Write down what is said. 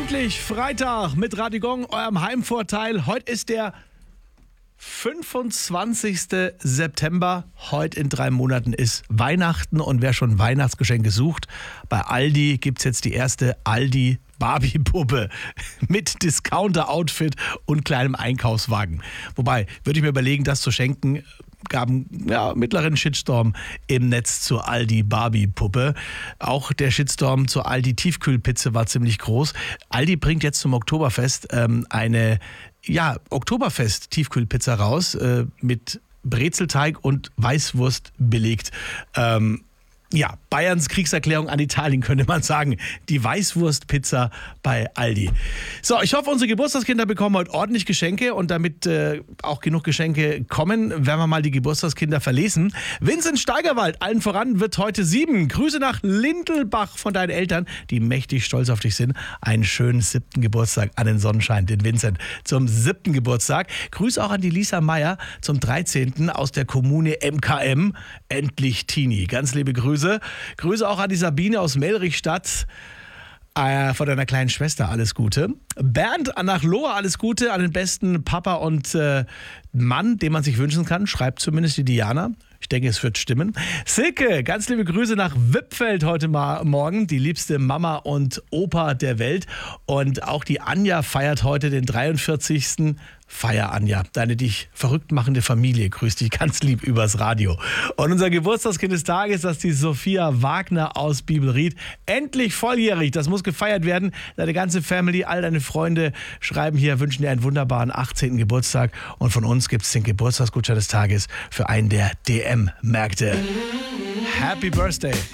Endlich Freitag mit Radio Gong, eurem Heimvorteil. Heute ist der 25. September. Heute in 3 Monaten ist Weihnachten und wer schon Weihnachtsgeschenke sucht, bei Aldi gibt es jetzt die erste Aldi Barbie-Puppe mit Discounter-Outfit und kleinem Einkaufswagen. Wobei, würde ich mir überlegen, das zu schenken, gab einen mittleren Shitstorm im Netz zur Aldi Barbie-Puppe. Auch der Shitstorm zur Aldi Tiefkühlpizza war ziemlich groß. Aldi bringt jetzt zum Oktoberfest eine Oktoberfest-Tiefkühlpizza raus mit Brezelteig und Weißwurst belegt. Bayerns Kriegserklärung an Italien, könnte man sagen. Die Weißwurstpizza bei Aldi. So, ich hoffe, unsere Geburtstagskinder bekommen heute ordentlich Geschenke und damit auch genug Geschenke kommen, werden wir mal die Geburtstagskinder verlesen. Vincent Steigerwald, allen voran, wird heute 7. Grüße nach Lindelbach von deinen Eltern, die mächtig stolz auf dich sind. Einen schönen 7. Geburtstag an den Sonnenschein, den Vincent zum 7. Geburtstag. Grüße auch an die Lisa Meyer zum 13. aus der Kommune MKM. Endlich Teenie. Ganz liebe Grüße. Grüße auch an die Sabine aus Melrichstadt. Von deiner kleinen Schwester alles Gute. Bernd nach Lohr alles Gute an den besten Papa und Mann, den man sich wünschen kann. Schreibt zumindest die Diana. Ich denke, es wird stimmen. Silke, ganz liebe Grüße nach Wippfeld heute Morgen. Die liebste Mama und Opa der Welt. Und auch die Anja feiert heute den 43. Feier, Anja, deine dich verrückt machende Familie grüßt dich ganz lieb übers Radio. Und unser Geburtstagskind des Tages, das ist die Sophia Wagner aus Bibelried. Endlich volljährig, das muss gefeiert werden. Deine ganze Family, all deine Freunde schreiben hier, wünschen dir einen wunderbaren 18. Geburtstag. Und von uns gibt es den Geburtstagsgutschein des Tages für einen der DM-Märkte. Happy Birthday!